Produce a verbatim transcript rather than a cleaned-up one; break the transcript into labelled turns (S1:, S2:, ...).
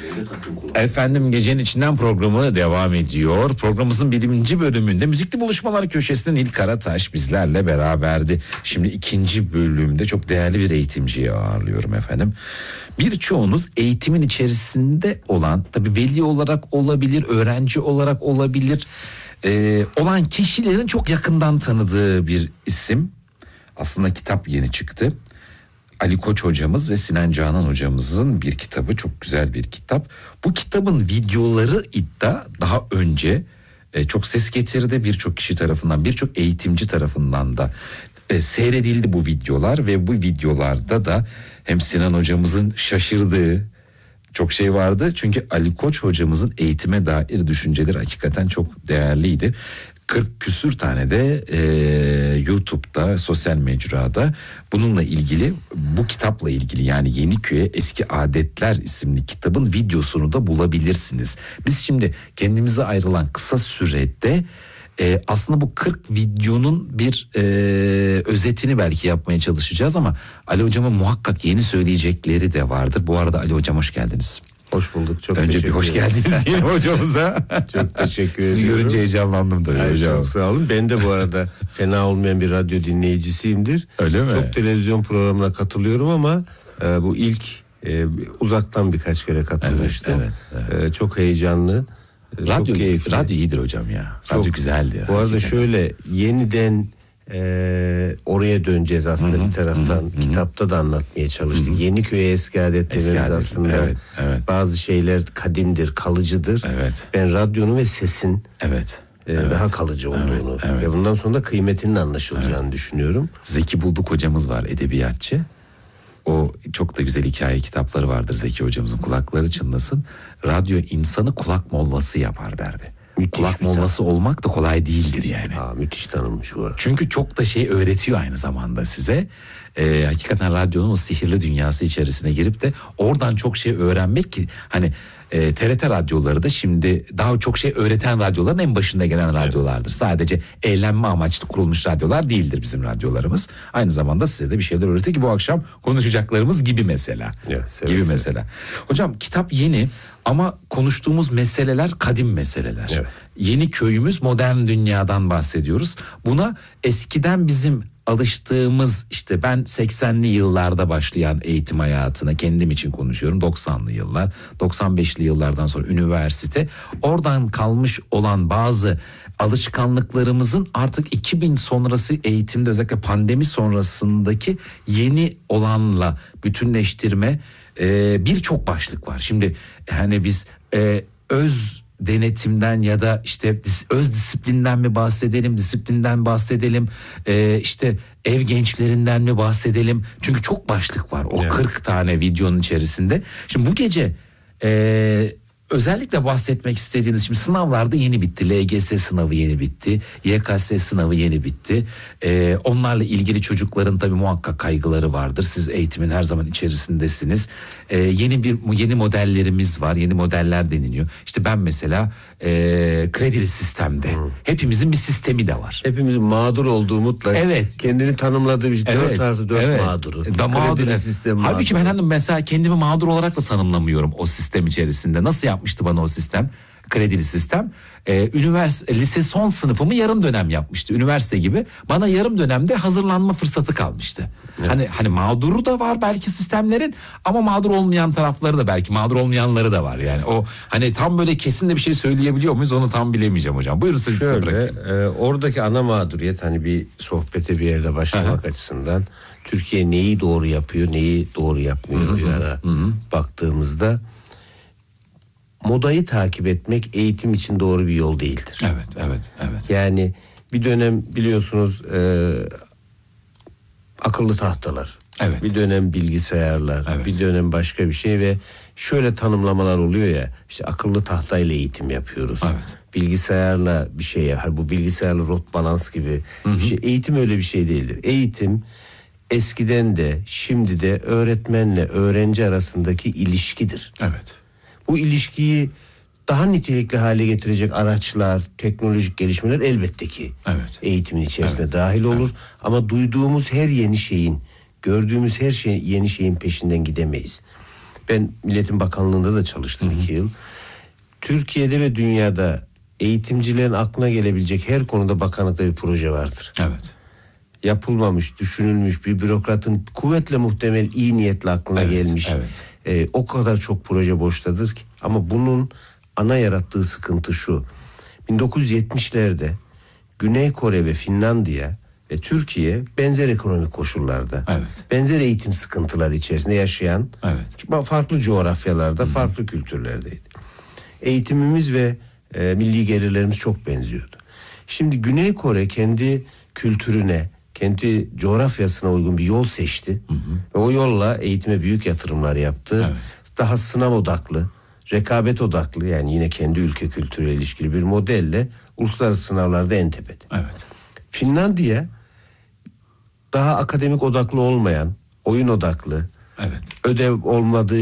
S1: Efendim, Gecenin İçinden programı devam ediyor. Programımızın birinci bölümünde Müzikli Buluşmalar Köşesi'nden İlk Karataş bizlerle beraberdi. Şimdi ikinci bölümde çok değerli bir eğitimciyi ağırlıyorum efendim. Birçoğunuz eğitimin içerisinde olan, tabii veli olarak olabilir, öğrenci olarak olabilir, e, olan kişilerin çok yakından tanıdığı bir isim. Aslında kitap yeni çıktı. Ali Koç hocamız ve Sinan Canan hocamızın bir kitabı, çok güzel bir kitap. Bu kitabın videoları iddia daha önce e, çok ses getirdi, birçok kişi tarafından, birçok eğitimci tarafından da e, seyredildi bu videolar ve bu videolarda da hem Sinan hocamızın şaşırdığı çok şey vardı. Çünkü Ali Koç hocamızın eğitime dair düşünceleri hakikaten çok değerliydi. kırk küsür tane de e, YouTube'da, sosyal mecrada bununla ilgili, bu kitapla ilgili, yani Yeniköy'e Eski Adetler isimli kitabın videosunu da bulabilirsiniz. Biz şimdi kendimize ayrılan kısa sürede e, aslında bu kırk videonun bir e, özetini belki yapmaya çalışacağız ama Ali hocamın muhakkak yeni söyleyecekleri de vardır. Bu arada Ali hocam, hoş geldiniz.
S2: Hoş bulduk. Çok
S1: Önce bir hoş geldiniz diyelim hocamıza.
S2: Çok teşekkür ederim.
S1: Sizi görünce heyecanlandım tabii
S2: Ay,
S1: hocam.
S2: çok sağ olun. Ben de bu arada fena olmayan bir radyo dinleyicisiyimdir.
S1: Öyle mi?
S2: Çok televizyon programına katılıyorum ama e, bu ilk e, uzaktan birkaç kere katılmıştım. Evet, evet, evet. E, çok heyecanlı.
S1: Radyo,
S2: çok keyifli.
S1: radyo iyidir hocam ya. Radyo çok güzeldi.
S2: Bu arada şöyle yeniden e, oraya döneceğiz aslında, hı hı, bir taraftan. Hı hı, kitapta da anlatmaya çalıştık. Hı hı. Yeniköy'e Eski Adetlerimiz aslında evet, evet. bazı şeyler kadimdir, kalıcıdır.
S1: Evet.
S2: Ben radyonun ve sesin
S1: evet.
S2: E,
S1: evet.
S2: daha kalıcı olduğunu evet, evet. ve bundan sonra da kıymetinin anlaşılacağını evet. düşünüyorum.
S1: Zeki Bulduk hocamız var, edebiyatçı. O çok da güzel hikaye kitapları vardır Zeki hocamızın, kulakları çınlasın. Radyo insanı kulak mollası yapar derdi. Müthiş, kulak mollası olmak da kolay değildir yani.
S2: Aa, müthiş tanınmış bu arada.
S1: Çünkü çok da şey öğretiyor aynı zamanda size. Ee, hakikaten radyonun o sihirli dünyası içerisine girip de oradan çok şey öğrenmek ki hani e, T R T radyoları da şimdi daha çok şey öğreten radyoların en başında gelen radyolardır. Evet. Sadece eğlenme amaçlı kurulmuş radyolar değildir bizim radyolarımız. Aynı zamanda size de bir şeyler öğretir ki bu akşam konuşacaklarımız gibi mesela.
S2: Evet, seve
S1: gibi
S2: seve.
S1: mesela. Hocam, kitap yeni ama konuştuğumuz meseleler kadim meseleler.
S2: Evet.
S1: Yeni köyümüz, modern dünyadan bahsediyoruz. Buna eskiden bizim alıştığımız, işte ben seksenli yıllarda başlayan eğitim hayatına, kendim için konuşuyorum, doksanlı yıllar, doksan beşli yıllardan sonra üniversite, oradan kalmış olan bazı alışkanlıklarımızın artık iki bin sonrası eğitimde, özellikle pandemi sonrasındaki yeni olanla bütünleştirme e, birçok başlık var. Şimdi hani biz e, öz denetimden ya da işte öz disiplinden mi bahsedelim, disiplinden bahsedelim, ee, işte ev gençlerinden mi bahsedelim? Çünkü çok başlık var o evet. kırk tane videonun içerisinde. Şimdi bu gece e, özellikle bahsetmek istediğiniz, şimdi sınavlarda yeni bitti. L G S sınavı yeni bitti. Y K S sınavı yeni bitti. Ee, onlarla ilgili çocukların tabii muhakkak kaygıları vardır. Siz eğitimin her zaman içerisindesiniz. Ee, yeni bir yeni modellerimiz var. Yeni modeller deniliyor. İşte ben mesela e, kredili sistemde. Hmm. Hepimizin bir sistemi de var.
S2: Hepimizin mağdur olduğu mutlaka.
S1: Evet.
S2: Kendini tanımladığı bir şey.
S1: Evet.
S2: Dört artı dört evet. mağduru.
S1: Da mağdur.
S2: Kredili sistem mağduru.
S1: Halbuki ben hani mesela kendimi mağdur olarak da tanımlamıyorum o sistem içerisinde. Nasıl yapmıştı bana o sistem? Kredili sistem. Ee, üniversite, lise son sınıfımı yarım dönem yapmıştı. Üniversite gibi. Bana yarım dönemde hazırlanma fırsatı kalmıştı. Evet. Hani hani mağduru da var belki sistemlerin, ama mağdur olmayan tarafları da, belki mağdur olmayanları da var. Yani o hani tam böyle kesin de bir şey söyleyebiliyor muyuz, onu tam bilemeyeceğim hocam. Buyurun, size
S2: Şöyle,
S1: bırakayım.
S2: E, oradaki ana mağduriyet, hani bir sohbete bir yerde başlamak Aha. açısından, Türkiye neyi doğru yapıyor, neyi doğru yapmıyor diye baktığımızda, modayı takip etmek eğitim için doğru bir yol değildir.
S1: Evet, evet, evet.
S2: Yani bir dönem biliyorsunuz e, akıllı tahtalar,
S1: evet.
S2: bir dönem bilgisayarlar, evet. bir dönem başka bir şey ve şöyle tanımlamalar oluyor ya, işte akıllı tahtayla eğitim yapıyoruz.
S1: Evet.
S2: Bilgisayarla bir şey yapar. Bu bilgisayarla rot balans gibi
S1: Hı-hı.
S2: bir şey. Eğitim öyle bir şey değildir. Eğitim eskiden de şimdi de öğretmenle öğrenci arasındaki ilişkidir.
S1: Evet.
S2: Bu ilişkiyi daha nitelikli hale getirecek araçlar, teknolojik gelişmeler elbette ki
S1: evet.
S2: eğitimin içerisine
S1: evet.
S2: dahil olur.
S1: Evet.
S2: Ama duyduğumuz her yeni şeyin, gördüğümüz her şey, yeni şeyin peşinden gidemeyiz. Ben Milletin Bakanlığı'nda da çalıştım Hı-hı. iki yıl. Türkiye'de ve dünyada eğitimcilerin aklına gelebilecek her konuda bakanlıkta bir proje vardır.
S1: Evet.
S2: Yapılmamış, düşünülmüş, bir bürokratın kuvvetle muhtemel iyi niyetle aklına
S1: evet,
S2: gelmiş.
S1: Evet.
S2: Ee, o kadar çok proje boştadır ki. Ama bunun ana yarattığı sıkıntı şu. bin dokuz yüz yetmişlerde Güney Kore ve Finlandiya ve Türkiye benzer ekonomik koşullarda,
S1: evet.
S2: benzer eğitim sıkıntıları içerisinde yaşayan
S1: evet.
S2: farklı coğrafyalarda, Hı-hı. farklı kültürlerdeydi. Eğitimimiz ve e, milli gelirlerimiz çok benziyordu. Şimdi Güney Kore kendi kültürüne, kendi coğrafyasına uygun bir yol seçti. Hı hı. Ve o yolla eğitime büyük yatırımlar yaptı. Evet. Daha sınav odaklı, rekabet odaklı, yani yine kendi ülke kültürüyle ilişkili bir modelle uluslararası sınavlarda en tepede.
S1: Evet.
S2: Finlandiya daha akademik odaklı olmayan, oyun odaklı,
S1: evet.
S2: ödev olmadığı